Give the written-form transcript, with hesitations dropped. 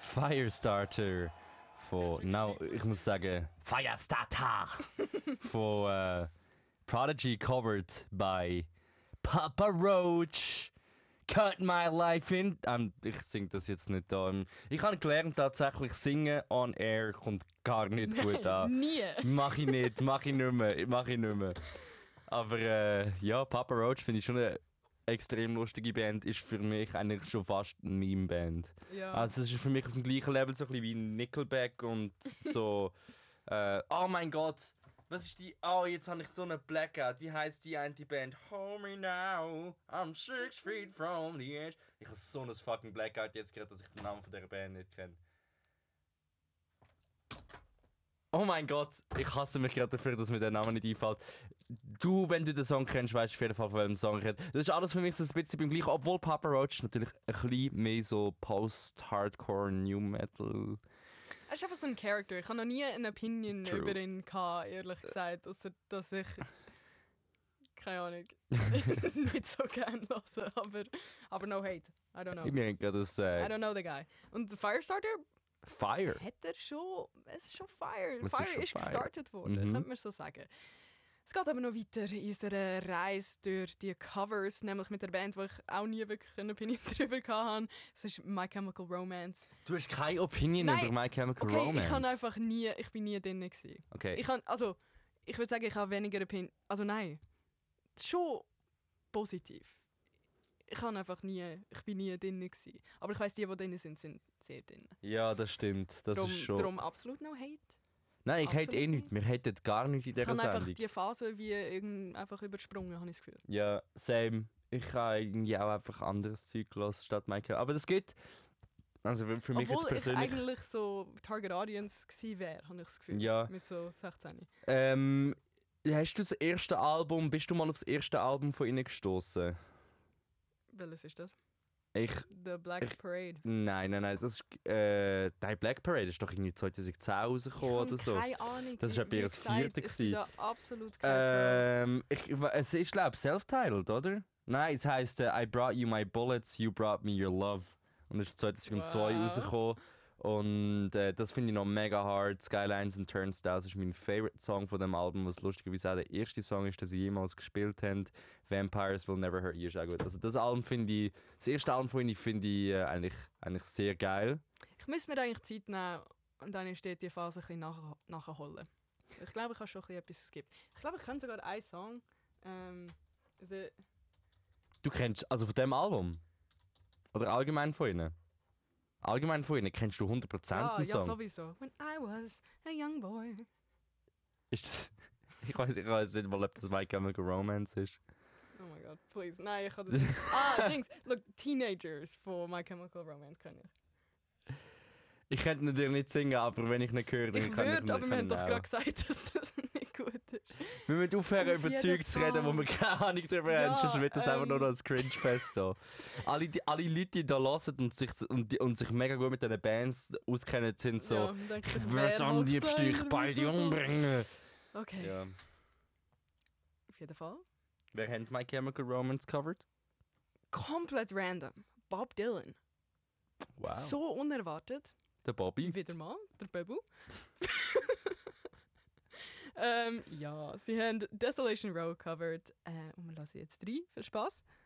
Firestarter ich muss sagen, Firestarter von Prodigy covered by Papa Roach. Cut my life in. Ich singe das jetzt nicht da. Ich habe gelernt, tatsächlich singen on air kommt gar nicht gut an. Nie. Mach ich nicht mehr. Aber ja, Papa Roach finde ich schon eine extrem lustige Band. Ist für mich eigentlich schon fast eine Meme-Band. Ja. Also es ist für mich auf dem gleichen Level so ein bisschen wie Nickelback und so. Oh mein Gott! Was ist die? Oh, jetzt habe ich so eine Blackout. Wie heisst die eine Band? Hold me now, I'm 6 feet from the edge. Ich habe so ein fucking Blackout jetzt gerade, dass ich den Namen von dieser Band nicht kenne. Oh mein Gott, ich hasse mich gerade dafür, dass mir der Name nicht einfällt. Du, wenn du den Song kennst, weißt du auf jeden Fall, von welchem Song ich rede. Das ist alles für mich so ein bisschen beim gleichen, obwohl Papa Roach natürlich ein bisschen mehr so Post-Hardcore, New Metal. Er ist einfach so ein Charakter. Ich habe noch nie eine Opinion True. über ihn gehabt, ehrlich gesagt. Außer, dass ich... keine Ahnung. nicht so gerne höre. Aber no hate. I don't know. Ich merke gerade, dass I don't know the guy. Und der Firestarter... Fire. Hat er schon... Es ist schon Fire. Es ist Fire schon ist Fire. gestartet worden, könnte man so sagen. Es geht aber noch weiter in unserer Reise durch die Covers, nämlich mit der Band, wo ich auch nie wirklich eine Opinion darüber hatte. Es ist My Chemical Romance. Du hast keine Opinion Nein. über My Chemical Okay, Romance? ich bin nie drin gewesen. Okay. Ich würde sagen, ich habe weniger Opinion. Also nein, schon positiv. Ich bin nie drin gewesen. Aber ich weiss, die drin sind sehr drin. Ja, das stimmt. Das ist schon... Darum absolut no hate. Nein, ich hate absolut eh nichts. Wir haten gar nichts in Ich dieser habe einfach Sendung. die Phase wie einfach übersprungen, habe ich das Gefühl. Ja, same. Ich habe irgendwie auch einfach anderes Zeug gehört statt Michael. Aber das geht. Also für mich jetzt Obwohl ich persönlich. eigentlich so Target Audience gewesen wäre, habe ich das Gefühl. Ja. Mit so 16. Hast du das erste Album, bist du mal aufs erste Album von ihnen gestoßen? Welches ist das? Ich. The Black Parade. Nein. Das ist. Die Black Parade ist doch irgendwie 2010 rausgekommen oder so. Keine Ahnung. Das war etwa ihr Vierte. Ich bin da absolut kein Es ist, glaube ich, self-titled, oder? Nein, es heisst I brought you my bullets, you brought me your love. Und es ist 2002 Wow. rausgekommen. Und das finde ich noch mega hard. Skylines and Turnstiles ist mein favorite Song von dem Album, was lustigerweise auch der erste Song ist, den sie jemals gespielt haben. Vampires Will Never Hurt You ist auch gut. Also das erste Album von ihnen finde ich eigentlich sehr geil. Ich müsste mir eigentlich Zeit nehmen und dann steht die Phase ein bisschen nachholen. Ich glaube, ich habe schon etwas skippt. Ich glaube, ich kenne sogar einen Song. Du kennst, also von dem Album? Oder allgemein von ihnen? Allgemein von ihnen kennst du 100% den Song? Ja, sowieso. When I was a young boy. Ist das, ich weiß nicht mal, ob das My Chemical Romance ist. Oh my god, please. Nein, ich kann das nicht. Dings. Look, Teenagers von My Chemical Romance kann ich. Ich könnte natürlich nicht singen, aber wenn ich nicht höre, dann Ich kann ich würde, aber wir haben doch auch. gerade gesagt, dass das nicht gut ist. Wir müssen aufhören, Auf über jeden Zeug zu reden, wo wir keine Ahnung darüber Ja, haben. Sonst wird das einfach nur noch als Cringe-Fest so. Alle Leute, die da hören und sich mega gut mit diesen Bands auskennen, sind so, Ja, dann denke ich, ich wer werde am macht liebsten euch einen beide Ruf? umbringen. Okay, Ja. auf jeden Fall. Wer hat My Chemical Romance covered? Komplett random. Bob Dylan. Wow. So unerwartet. Der Bobby. Wieder mal, der Babu. Ja, sie haben Desolation Row covered. Und wir lassen jetzt 3. Viel Spaß.